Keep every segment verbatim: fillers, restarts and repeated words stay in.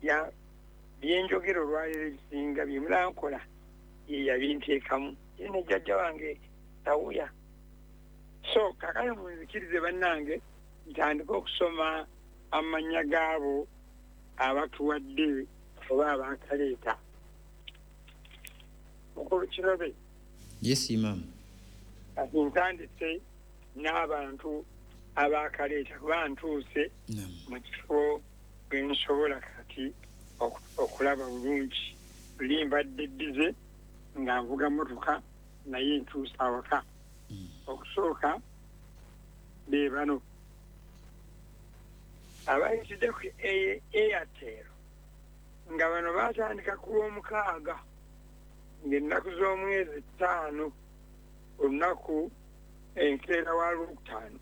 ya byenjogero olwaliro ebisinga byemulankola ye yabinteekamu ye ne jjajja wange tawuya. So kakale munzikirize bannange ntandika okusoma amannya gaabo abatuwadde oba abakaleeta. Mukulu Kirobe. Yes, Imam. Kati ntandise n'abantu abakaleeta kuba ntuuse mu kifo bwe nsobola kati okulaba bulungi. Luli mbadde ddize nga nvuga motoka naye ntuusa awaka. Okusooka be bano abayitidde ku Airtel nga bano baatandika ku lwomukaaga ng'ennaku z'omwezi ttaano olunaku enkeera wa lwokutaano.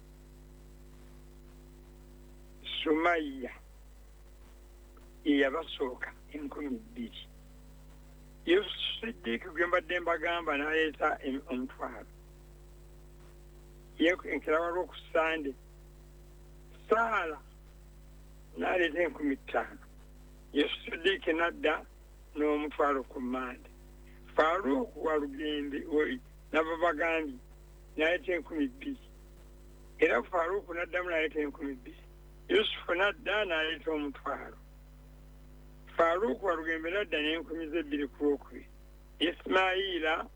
Sumaya ye yabasooka enkumi bbiri. Yusufu Siddiiki gwe mbadde mbagamba n'aleeta omutwalo. Ye enkeera wa lwokusande Saala n'aleeta enkumi ttaano. Yusufu Siddiiki n'adda n'omutwalo ku mmande. Faaruku wa Lugembe nabo bagambye n'aleeta enkumi bbiri. Era Faaruku n'addamu n'aleeta enkumi bbiri. Yusufu n'adda n'aleeta omutwalo. Faaruku wa Lugembe n'adda n'enkumi ze bbiri ku lwokubiri. Isimayira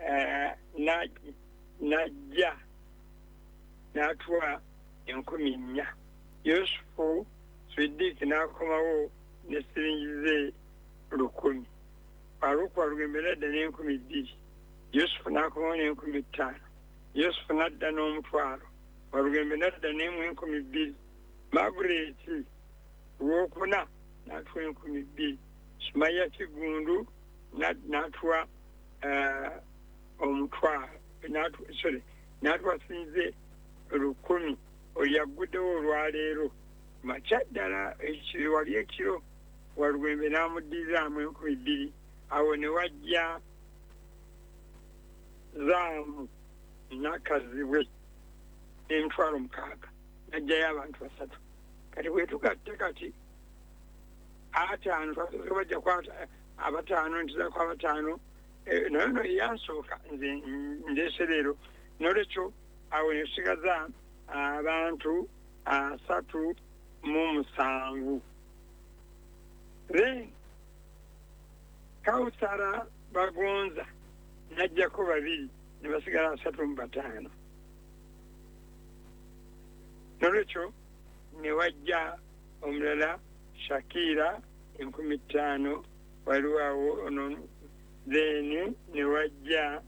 n'ajja n'atuwa enkumi nnya. Yusufu Siddiiki n'akomawo ne siringi ze lukumi. Faaruku wa Lugembe n'adda n'enkumi bbiri. Yusufu n'akomawo n'enkumi ttaano. Yusufu n'adda n'omutwalo. Wa Lugembe n'adda n'emu enkumi bbiri. Magureeti lwokuna n'atuwa enkumi bbiri. Sumaya Kigundu n'atuwa omutwalo. Sorry, n'atuwa siringi lukumi. Oyo yagguddewo olwaleero makya ddala ekiro wali ekiro wa Lugembe n'amuddizaamu enkumi bbiri. Awo ne wajja Zaamu n'akazibwe emitwalo mukaaga n'ajjayo abantu basatu. Kati bwe tugatte kati ataano twasoose bajja kwata abataano ntizaako abataano naye no yansooka nze ndeese leero n'olwekyo awo ne tusigaza abantu asatu mu musanvu. Then Kawusara Bagonza n'ajjako babiri ne basigala asatu mu bataano. N'olwekyo ne wajja omulala Shakira enkumi ttaano waliwo awo ono. Then ne wajja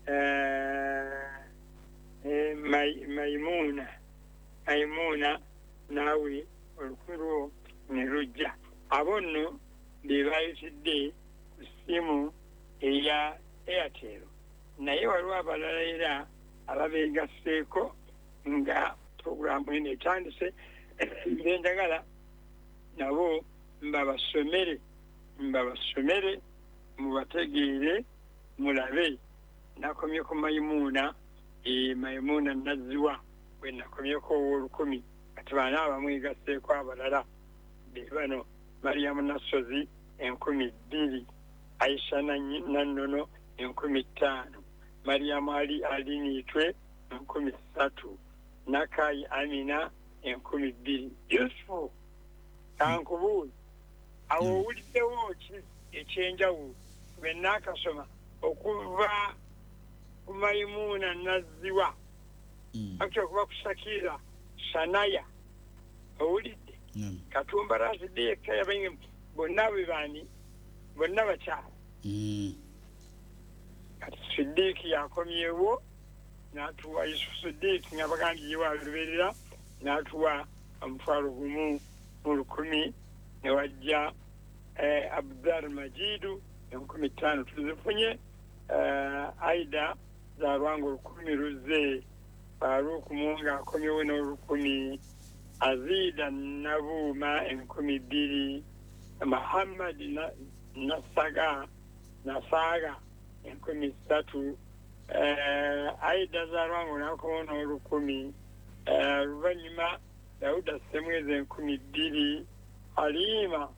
Maimuna Maimuna naawe olukumi lwo ne lujja. Abo nno be bayitidde ku ssimu eya Airtel. Naye waliwo abalala era ababeegasseeko nga puroguramu eno etandise nze njagala nabo mbabasomere mbabasomere mubategeere mulabe. Nakomye ku Maimuna e Maimuna Naziwa bwe nakomyeko ow'olukumi kati baana abamwegasseeko abalala be bano Mariamu Nasozi enkumi bbiri. Aisha Nannono enkumi ttaano. Mariamu Ali Aliniitwe enkumi ssatu. Nakai Amina enkumi bbiri. Yusufu kankubuuza awo owuliddewo ki ekyenjawulo bwe naakasoma okuva ku Maimuna Naziwa akyo okuva ku Shakira Sanaya owulidde Katumba Razideka yabainge bonna be baani bonna bakyala. Kati Siddiiki yakomyewo n'atuwa Yusufu Siddiiki nga bagambye ye waluberera n'atuwa omutwalo gumu mu lukumi. Ne wajja Abdul Majidu enkumi ttaano tuzifunye. Aida Zarwanga olukumi luze. Faaruku Munga akomyewo n'olukumi. Azida Nabuuma enkumi bbiri. Muhammad Nasaga Nasaga enkumi ssatu. Aida Zarwanga n'akomawo n'olukumi. Oluvannyuma Dawuda Ssemwezi enkumi bbiri. Halima